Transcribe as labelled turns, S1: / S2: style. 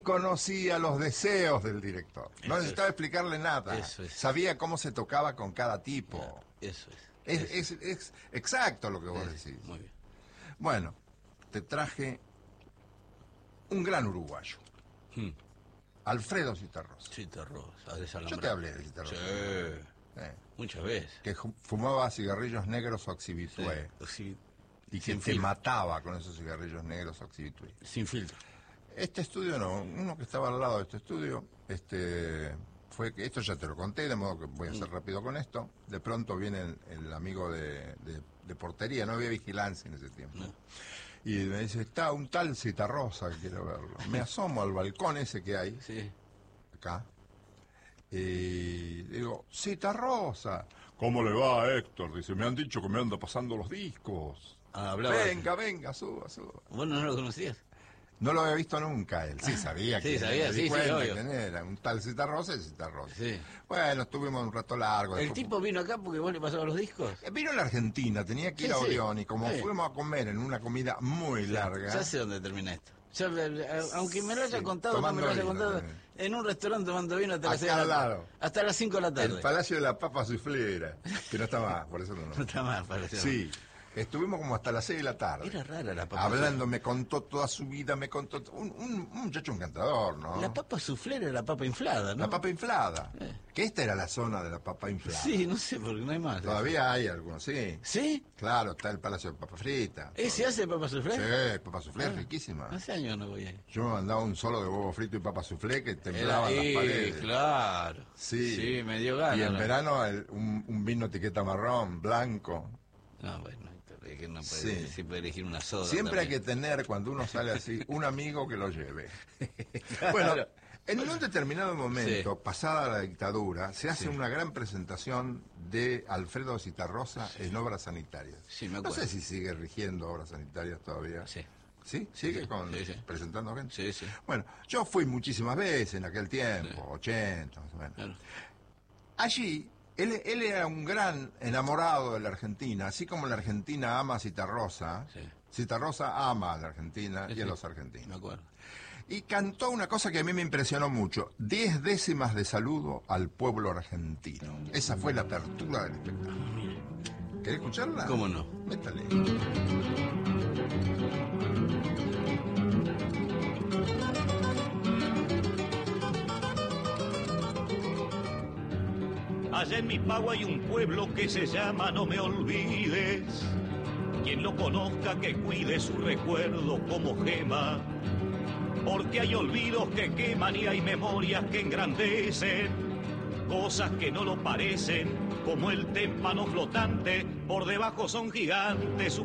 S1: conocía los deseos del director. No necesitaba explicarle nada.
S2: Eso es.
S1: Sabía cómo se tocaba con cada tipo.
S2: Claro, eso
S1: Es exacto lo que vos decís.
S2: Muy bien.
S1: Bueno, te traje un gran uruguayo. Alfredo Citarrosa.
S2: Citarrosa,
S1: Yo te hablé de Citarrosa.
S2: Sí. Muchas veces.
S1: Que fumaba cigarrillos negros oxibitué.
S2: Sí.
S1: Y que te mataba con esos cigarrillos negros oxibitué.
S2: Sin filtro.
S1: Este estudio no, uno que estaba al lado de este estudio, fue que, esto ya te lo conté, de modo que voy a ser rápido con esto. De pronto viene el amigo de portería, no había vigilancia en ese tiempo. No. Y me dice, está un tal Citarrosa que quiero verlo. Me asomo al balcón ese que hay, acá, y digo, Citarrosa. ¿Cómo le va, Héctor? Dice, me han dicho que me anda pasando los discos. Venga, suba.
S2: ¿Vos no lo conocías?
S1: No lo había visto nunca él. Sí, sabía que
S2: obvio.
S1: Era un tal Citarrosa y Citarrosa.
S2: Sí.
S1: Bueno, estuvimos un rato largo.
S2: ¿El tipo vino acá porque vos le pasabas los discos?
S1: Vino a la Argentina, tenía que ir a Orión y como fuimos a comer en una comida muy larga.
S2: Ya sé dónde termina esto. Aunque me lo haya contado, no me lo haya contado, en un restaurante tomando vino hasta las 5 de la tarde.
S1: El Palacio de la Papa Suflera, que no está más, por eso no.
S2: No está más, parece.
S1: Sí. Estuvimos como hasta las 6 de la tarde.
S2: Era rara la papa.
S1: Hablando, me contó toda su vida, me contó... Un muchacho encantador, ¿no?
S2: La papa suflera era la papa inflada, ¿no?
S1: La papa inflada. Que esta era la zona de la papa inflada.
S2: Sí, no sé, porque no hay más.
S1: Todavía hay algunos, sí.
S2: ¿Sí?
S1: Claro, está el Palacio de Papa Frita.
S2: ¿Ese hace papa suflé?
S1: Sí, papa suflé, riquísima.
S2: Hace años no voy ahí.
S1: Yo me mandaba un solo de huevo frito y papa suflé que temblaban las paredes.
S2: Claro. Sí, me dio ganas.
S1: Y en verano un vino etiqueta marrón, blanco.
S2: No, bueno. Que no puede, sí puede elegir una soda.
S1: Siempre también hay que tener, cuando uno sale así, un amigo que lo lleve. Claro. Bueno, en un determinado momento, pasada la dictadura, se hace una gran presentación de Alfredo Citarrosa en obras sanitarias.
S2: Sí, me acuerdo.
S1: No sé si sigue rigiendo obras sanitarias todavía.
S2: Sí.
S1: ¿Sí? ¿Sigue presentando gente?
S2: Sí.
S1: Bueno, yo fui muchísimas veces en aquel tiempo, 80 más o menos. Claro. Allí... Él era un gran enamorado de la Argentina, así como la Argentina ama a Citarrosa. Citarrosa ama a la Argentina y a los argentinos.
S2: Me acuerdo.
S1: Y cantó una cosa que a mí me impresionó mucho: 10 décimas de saludo al pueblo argentino. Esa fue la apertura del espectáculo. ¿Querés escucharla?
S2: ¿Cómo no?
S1: Métale.
S3: Allá en mi pago hay un pueblo que se llama No Me Olvides. Quien lo conozca que cuide su recuerdo como gema. Porque hay olvidos que queman y hay memorias que engrandecen. Cosas que no lo parecen, como el témpano flotante, por debajo son gigantes.